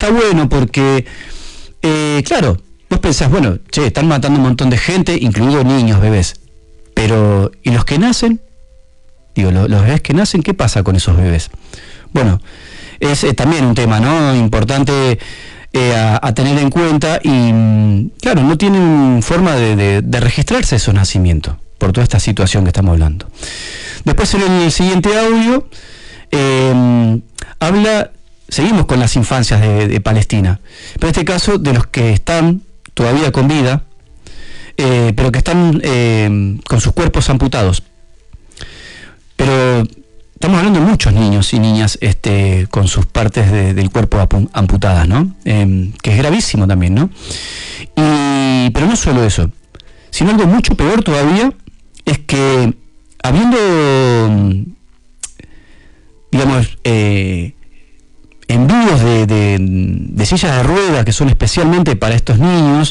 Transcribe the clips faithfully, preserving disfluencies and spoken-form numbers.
está bueno porque, eh, claro, vos pensás, bueno, che, están matando un montón de gente, incluidos niños, bebés. Pero, ¿y los que nacen? Digo, los, los bebés que nacen, ¿qué pasa con esos bebés? Bueno, es eh, también un tema, ¿no? Importante eh, a, a tener en cuenta y, claro, no tienen forma de, de, de registrarse esos nacimientos por toda esta situación que estamos hablando. Después en el siguiente audio eh, habla, seguimos con las infancias de, de Palestina, pero en este caso de los que están todavía con vida, eh, pero que están eh, con sus cuerpos amputados. Pero estamos hablando de muchos niños y niñas este, con sus partes de, del cuerpo amputadas, ¿no? Eh, que es gravísimo también, ¿no? Y, pero no solo eso, sino algo mucho peor todavía, es que habiendo, digamos, eh, envíos de, de, de sillas de ruedas que son especialmente para estos niños,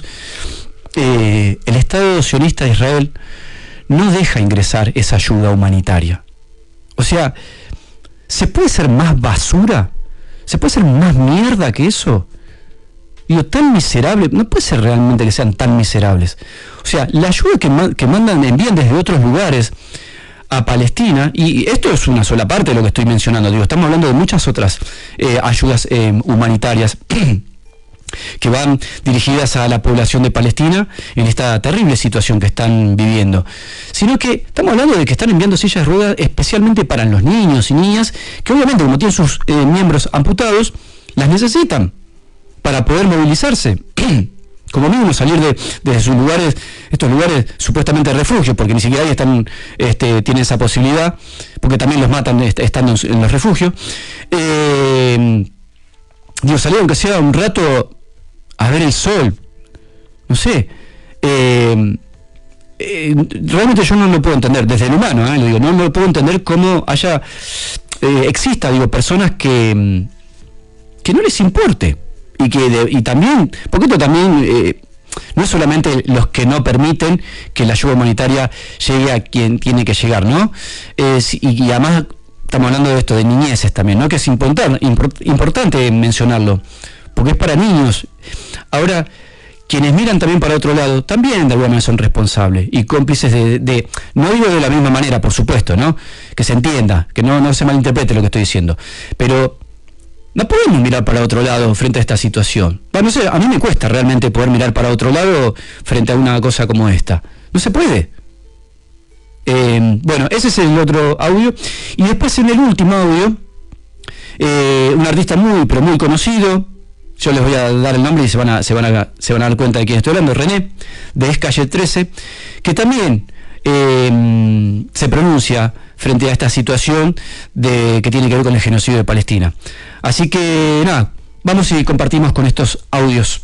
eh, el Estado sionista de Israel no deja ingresar esa ayuda humanitaria. O sea, ¿se puede ser más basura? ¿Se puede ser más mierda que eso? Digo, tan miserable, no puede ser realmente que sean tan miserables. O sea, la ayuda que, ma que mandan, envían desde otros lugares a Palestina, y esto es una sola parte de lo que estoy mencionando, digo, estamos hablando de muchas otras eh, ayudas eh, humanitarias que van dirigidas a la población de Palestina en esta terrible situación que están viviendo, sino que estamos hablando de que están enviando sillas de ruedas especialmente para los niños y niñas que obviamente como tienen sus eh, miembros amputados, las necesitan para poder movilizarse, como mínimo salir de, de sus lugares, estos lugares supuestamente de refugio, porque ni siquiera ahí están, este, tienen esa posibilidad, porque también los matan estando en los refugios. Eh, digo, salir aunque sea un rato a ver el sol, no sé. Eh, eh, realmente yo no lo puedo entender, desde el humano, eh, lo digo, no lo puedo entender cómo haya, eh, exista, digo, personas que, que no les importe. Y que de, y también, porque esto también eh, no es solamente los que no permiten que la ayuda humanitaria llegue a quien tiene que llegar, ¿no? Eh, y, y además estamos hablando de esto, de niñeces también, ¿no? Que es important, import, importante mencionarlo, porque es para niños. Ahora, quienes miran también para otro lado, también de alguna manera son responsables y cómplices de, de, no digo de la misma manera, por supuesto, ¿no? Que se entienda, que no, no se malinterprete lo que estoy diciendo, pero no podemos mirar para otro lado frente a esta situación. Bueno, no sé, a mí me cuesta realmente poder mirar para otro lado frente a una cosa como esta. No se puede. Eh, bueno, ese es el otro audio. Y después en el último audio, eh, un artista muy, pero muy conocido, yo les voy a dar el nombre y se van a, se van a, se van a dar cuenta de quién estoy hablando, René, de Es Calle trece, que también eh, se pronuncia frente a esta situación de, que tiene que ver con el genocidio de Palestina. Así que nada, vamos y compartimos con estos audios.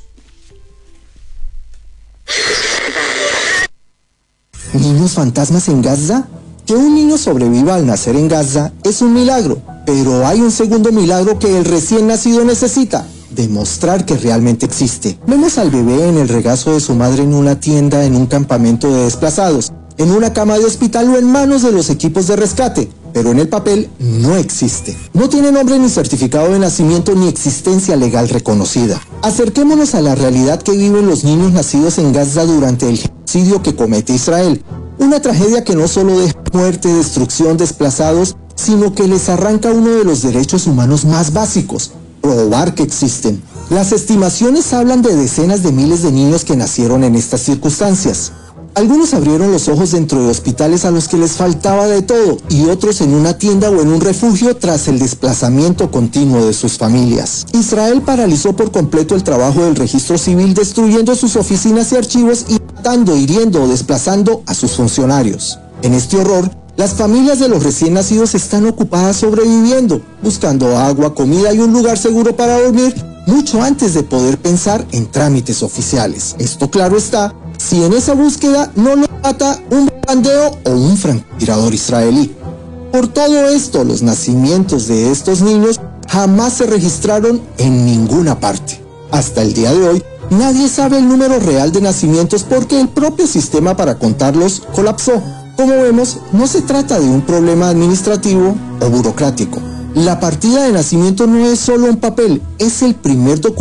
¿Niños fantasmas en Gaza? Que un niño sobreviva al nacer en Gaza es un milagro, pero hay un segundo milagro que el recién nacido necesita: demostrar que realmente existe. Vemos al bebé en el regazo de su madre en una tienda, en un campamento de desplazados, en una cama de hospital o en manos de los equipos de rescate, pero en el papel no existe. No tiene nombre ni certificado de nacimiento ni existencia legal reconocida. Acerquémonos a la realidad que viven los niños nacidos en Gaza durante el genocidio que comete Israel. Una tragedia que no solo deja muerte, destrucción, desplazados, sino que les arranca uno de los derechos humanos más básicos: probar que existen. Las estimaciones hablan de decenas de miles de niños que nacieron en estas circunstancias. Algunos abrieron los ojos dentro de hospitales a los que les faltaba de todo, y otros en una tienda o en un refugio tras el desplazamiento continuo de sus familias. Israel paralizó por completo el trabajo del registro civil, destruyendo sus oficinas y archivos y matando, hiriendo o desplazando a sus funcionarios. En este horror, las familias de los recién nacidos están ocupadas sobreviviendo, buscando agua, comida y un lugar seguro para dormir, mucho antes de poder pensar en trámites oficiales. Esto, claro está, si en esa búsqueda no lo mata un bandeo o un francotirador israelí. Por todo esto, los nacimientos de estos niños jamás se registraron en ninguna parte. Hasta el día de hoy, nadie sabe el número real de nacimientos porque el propio sistema para contarlos colapsó. Como vemos, no se trata de un problema administrativo o burocrático. La partida de nacimiento no es solo un papel, es el primer documento